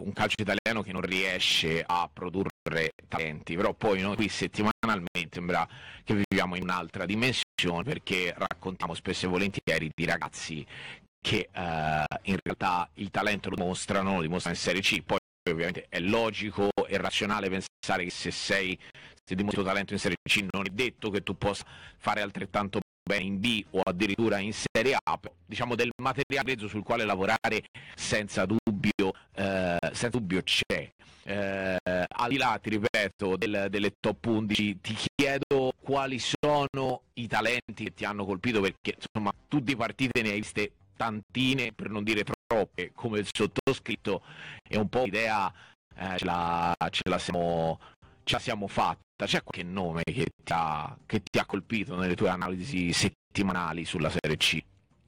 un calcio italiano che non riesce a produrre talenti, però poi noi qui settimanalmente sembra che viviamo in un'altra dimensione, perché raccontiamo spesso e volentieri di ragazzi che in realtà il talento lo dimostrano in Serie C. Poi ovviamente è logico e razionale pensare che se dimostri il tuo talento in Serie C non è detto che tu possa fare altrettanto bene in B o addirittura in Serie A, diciamo del materiale grezzo sul quale lavorare senza dubbio c'è. Al di là, ti ripeto, delle top 11, ti chiedo quali sono i talenti che ti hanno colpito, perché insomma tu di partite ne hai viste tantine, per non dire troppe, come il sottoscritto, e un po' l'idea ce la siamo fatta. C'è qualche nome che ti ha colpito nelle tue analisi settimanali sulla Serie C?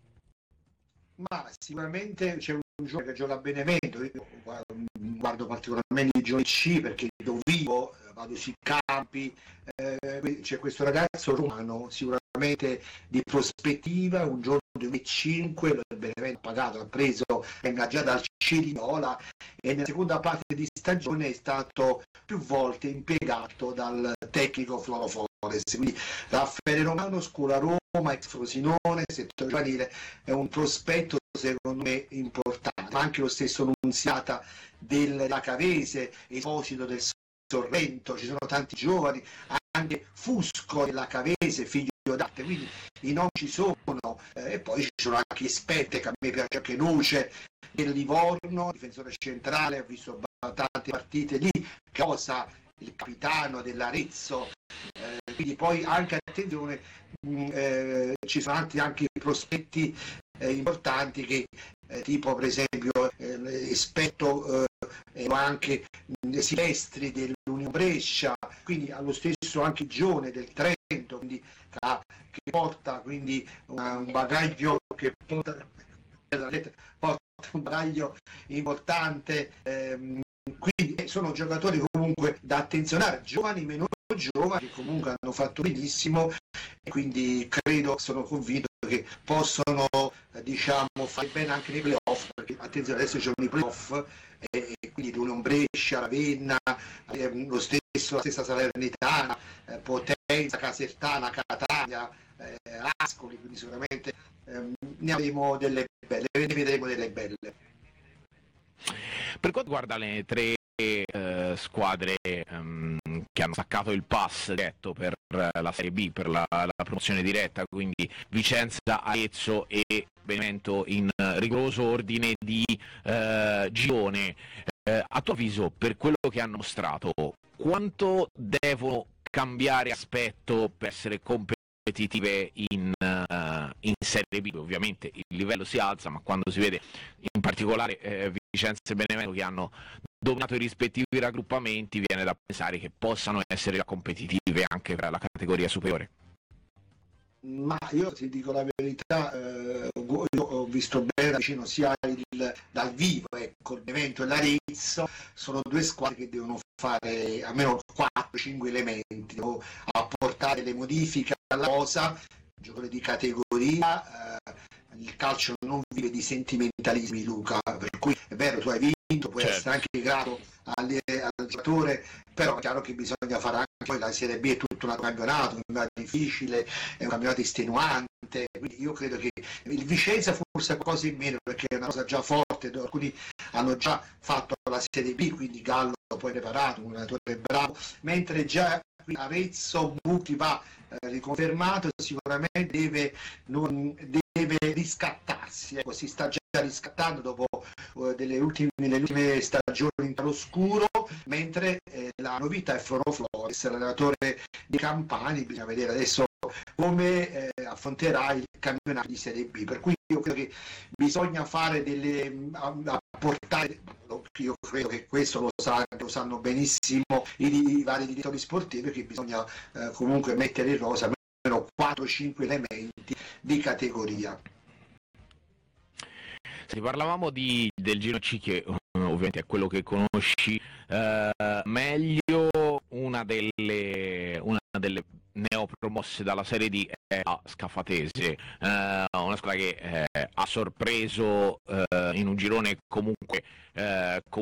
Ma sicuramente c'è un giocatore che gioca a Benevento. Io guardo particolarmente i giochi C perché dove vivo, vado sui campi, c'è questo ragazzo romano sicuramente di prospettiva, un giorno 2005 il Benevento ha pagato, ha preso, è ingaggiato al Cirinola e nella seconda parte di stagione è stato più volte impiegato dal tecnico Floro Flores, quindi Raffaele Romano, scuola Roma, ex Frosinone, settore giovanile, è un prospetto secondo me importante, ma anche lo stesso Nunziata della Cavese, Esposito del Sorrento, ci sono tanti giovani, anche Fusco della Cavese, figlio d'arte, quindi i nomi ci sono, e poi ci sono anche esperti, che a me piace anche Noce del Livorno, difensore centrale, ho visto tante partite lì, Cosa, il capitano dell'Arezzo, quindi poi anche attenzione, ci sono anche prospetti importanti che tipo per esempio esperto anche Silvestri dell'Unione Brescia, quindi allo stesso anche Gione del Trento, quindi che porta quindi un bagaglio un bagaglio importante, quindi sono giocatori comunque da attenzionare, giovani, meno giovani, che comunque hanno fatto benissimo, e quindi sono convinto che possono diciamo fare bene anche nei playoff, perché attenzione, adesso c'è i playoff e quindi l'Unione Brescia, Ravenna, la stessa Salernitana, Potenza, Casertana, Catania, Ascoli, quindi sicuramente ne avremo delle belle, ne vedremo delle belle. Per quanto riguarda le tre squadre che hanno staccato il pass diretto per la Serie B, per la promozione diretta, quindi Vicenza, Arezzo e Benevento in rigoroso ordine di girone, a tuo avviso, per quello che hanno mostrato, quanto devono cambiare aspetto per essere competitive in Serie B? Ovviamente il livello si alza, ma quando si vede in particolare Vicenza e Benevento che hanno dominato i rispettivi raggruppamenti, viene da pensare che possano essere competitive anche per la categoria superiore. Ma io ti dico la verità, io ho visto bene da vicino sia dal vivo, ecco, l'evento e l'Arezzo, sono due squadre che devono fare almeno 4-5 elementi, devono apportare le modifiche alla cosa, giocatori di categoria, il calcio non vive di sentimentalismi, Luca, per cui è vero, tu hai vinto, puoi essere anche grato al giocatore, però è chiaro che bisogna fare anche, poi la Serie B è tutto un campionato difficile, è un campionato estenuante, quindi io credo che il Vicenza forse qualcosa in meno, perché è una cosa già forte, alcuni hanno già fatto la Serie B, quindi Gallo poi preparato, un allenatore bravo, mentre già qui Arezzo Bucchi va riconfermato, sicuramente deve riscattarsi, ecco, si sta già riscattando dopo le ultime stagioni in all'oscuro, mentre la novità è Floro Flores, l'allenatore di Campani, bisogna vedere adesso come affronterà il campionato di Serie B, per cui io credo che bisogna fare apportare, io credo che questo lo sanno benissimo i vari direttori sportivi, che bisogna comunque mettere in rosa almeno 4-5 elementi di categoria. Se parlavamo del Giro C, che ovviamente è quello che conosci meglio, una delle neopromosse dalla Serie D è la Scaffatese, una squadra che ha sorpreso in un girone comunque